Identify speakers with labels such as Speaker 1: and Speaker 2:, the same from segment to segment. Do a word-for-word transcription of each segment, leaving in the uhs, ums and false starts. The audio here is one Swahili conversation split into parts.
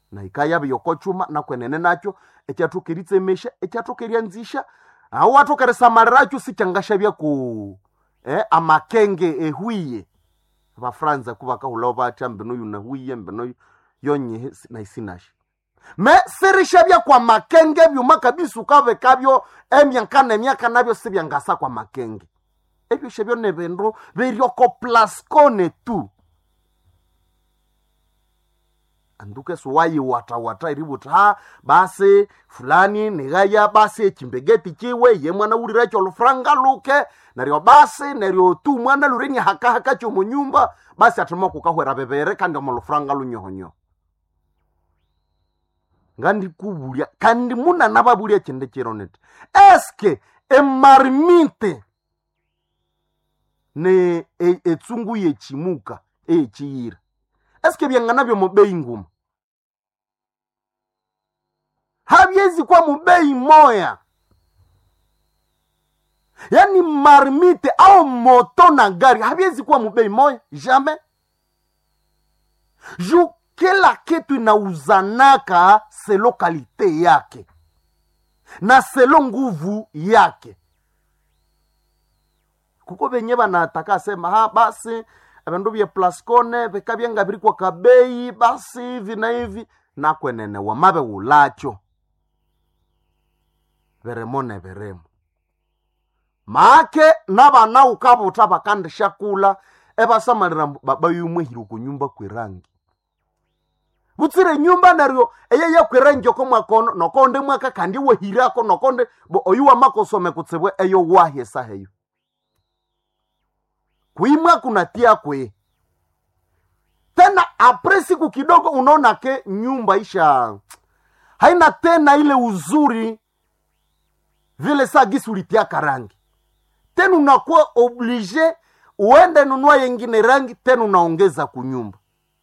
Speaker 1: na ikaya byokochuma na kwenene nacho ekyatukiritse mesha ekyatukiria nzisha aho watokere samariracho sicyangasha bya ku eh amakenge ehwiye ba Franza kubaka huloba tambino yuna huye mbino yonye na isinashi me sirisha bya kwa makenge byuma kabisa ukave kabyo emyankana emyaka nabyo sibyangasa kwa makenge ebyo shebyo nebendo beryoko plaskone tu anduke suwayi wata wata iributa ha basi fulani negaya basi chimbegeti chiwe ye mwana urira cyo lufranga luke naryo basi naryo tu mwana lureni haka haka cyo mu nyumba basi atuma kukahwera bebere kandi mu lufranga lunyohonyo ngandi kubulia kandi muna nababulia chende chironete eske emarmite ne e, etsungu ye chimuka e chiyira eske byangana byo mubei nguma habyezi kwa mubei moya yani marmite au moto na gari habyezi kwa mubei moya jamais ju kila kitu inauzanaka selo kalite yake na selo nguvu yake kuko benye banataka sema ha basi abandu bya plaskone bekabyenga biri kwa kabei basi hivi na hivi na kwenene wa mabe ulacho veremone veremo make nabana ukabuta bakandisha kula ebasamarira babayumwe hiru kunyumba kwirangi butsire nyumba naryo eyeye kwirangi ko mwakono nokonde mwaka kandi we hirako nokonde bo oyuwa makosome kutsebwe eyo wahe saheyo kuimwa kunatia kwe tena apre siku kidogo unaona ke nyumba isha haina tena ile uzuri vile saa gisi ulitia karangi tena unakuwa oblige uende nunua yengine rangi tena unaongeza kunyumba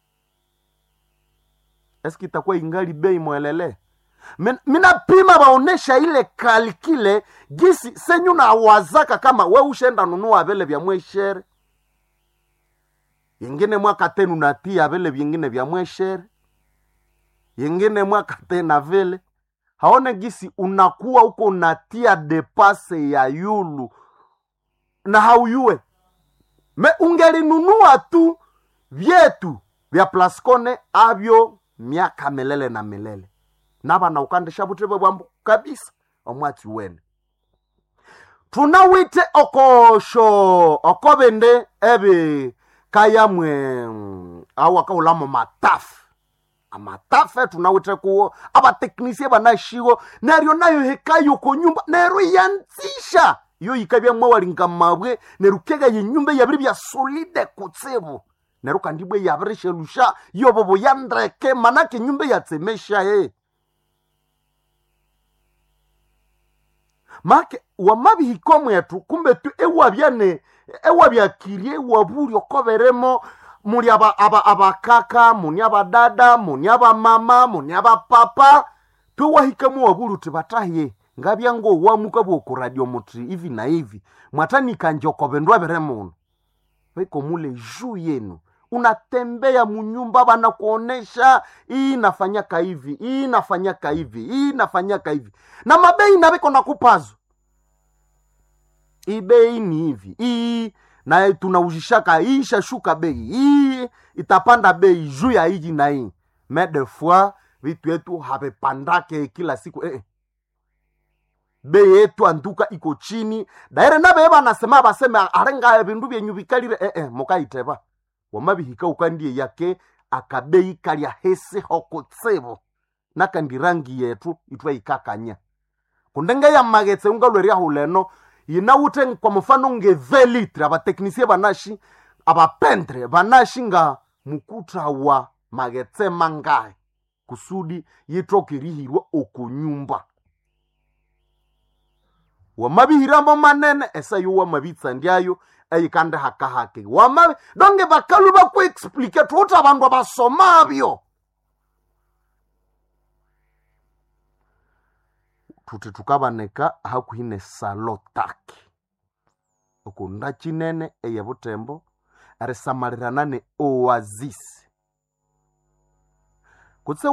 Speaker 1: eski itakuwa ingali bei mwelele mina pima baonesha ile kalkile gisi senyu na wazaka kama we ushenda nunua vile vya mweshere yengine mwaka tena unatia vile vingine vya mweshere yengine mwaka tena vile haone gisi unakuwa uko unatia depase ya yulu na hauyue me ungeli nunua tu vyetu vya plaskone avyo miaka melele na melele naba na ukandisha butebe bwambu kabisa omwati wene tunawite okosho okobende ebe kaya mwe awa kaulamo matafu amatafe tunawite kuo aba teknisie banashigo neryo nayo hekayo ko nyumba nero yanzisha yo ikabya mwawalinga mabwe nerukega yenyumba yabiri bya solide kutsebo nero kandibwe yabirishe lusha yo bobo yandreke manake nyumba yatsemesha he make wamabi hikomo yetu kumbe tu ewa byane ewa byakirie waburi okoberemo muri aba aba abakaka muni abadada muni abamama muni abapapa tu wahikamo waburu tibatahiye ngabya ngo wamuka bwo radio mutri hivi na hivi mwatani kanjoko bendwa beremo weko mule juu yenu unatembea munyumba bana kuonesha hii nafanyaka hivi hii nafanyaka hivi hii nafanyaka hivi na mabei na beko nakupazo ibei ni hivi hii na tunaujishaka hii shashuka bei hii itapanda bei juu ya hiji na hii mais des fois vitu yetu havepandake kila siku eh bei yetu anduka iko chini daire na beba nasema basema arenga bindu byenyu bikalire eh eh mokaiteba wamabihika ukandie yake akabei kalya hese hokotsebo nakandi rangi yetu itwa ikakanya kundenga ya magetse ungalweria huleno yinawute kwa mfano nge vingt litre aba teknisie banashi aba pendre banashi nga mukuta wa magetse mangae kusudi yitokirihirwa okunyumba wamabihiramo manene esa yuwa mabitsa ndiayo ayikanda haka hake wamabi donge bakalu baku explique tuta abantu basomabyo tuti tukabaneka hakuhine salotaki okunda chinene eye butembo arisamalirana ne oasis kutse